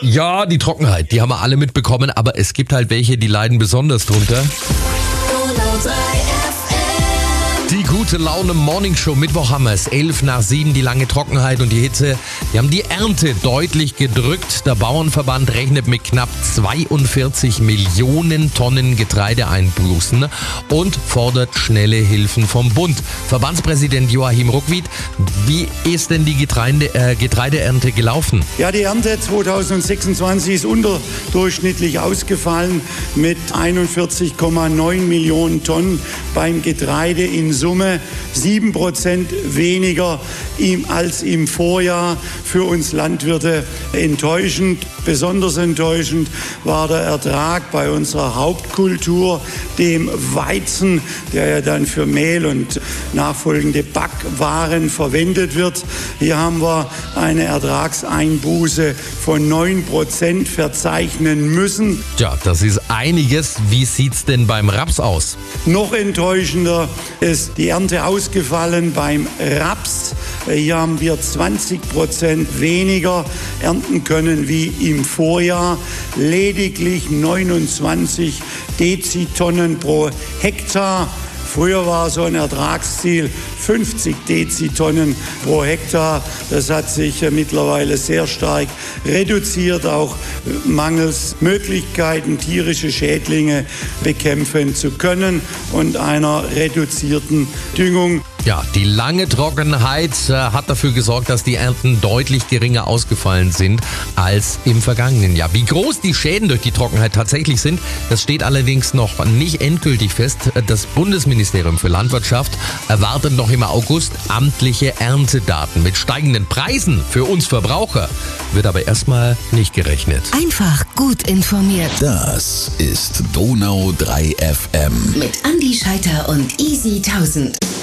Ja, die Trockenheit, die haben wir alle mitbekommen, aber es gibt halt welche, die leiden besonders drunter. Die gute Laune Morning Show, Mittwoch haben wir es, 6:11, die lange Trockenheit und die Hitze, die haben die Ernte deutlich gedrückt. Der Bauernverband rechnet mit knapp 42 Millionen Tonnen Getreideeinbußen und fordert schnelle Hilfen vom Bund. Verbandspräsident Joachim Ruckwied, wie ist denn die Getreideernte gelaufen? Ja, die Ernte 2026 ist unterdurchschnittlich ausgefallen mit 41,9 Millionen Tonnen beim Getreide, in Summe 7% weniger als im Vorjahr. Für uns Landwirte enttäuschend. Besonders enttäuschend war der Ertrag bei unserer Hauptkultur, dem Weizen, der ja dann für Mehl und nachfolgende Backwaren verwendet wird. Hier haben wir eine Ertragseinbuße von 9% verzeichnen müssen. Tja, das ist einiges. Wie sieht's denn beim Raps aus? Noch enttäuschender ist die Ernte ausgefallen beim Raps. Hier haben wir 20% weniger ernten können wie im Vorjahr. Lediglich 29 Dezitonnen pro Hektar. Früher war so ein Ertragsziel 50 Dezitonnen pro Hektar. Das hat sich mittlerweile sehr stark reduziert, auch mangels Möglichkeiten, tierische Schädlinge bekämpfen zu können und einer reduzierten Düngung. Ja, die lange Trockenheit hat dafür gesorgt, dass die Ernten deutlich geringer ausgefallen sind als im vergangenen Jahr. Wie groß die Schäden durch die Trockenheit tatsächlich sind, das steht allerdings noch nicht endgültig fest. Das Bundesministerium für Landwirtschaft erwartet noch im August amtliche Erntedaten. Mit steigenden Preisen für uns Verbraucher wird aber erstmal nicht gerechnet. Einfach gut informiert. Das ist Donau 3 FM. Mit Andi Scheiter und Easy 1000.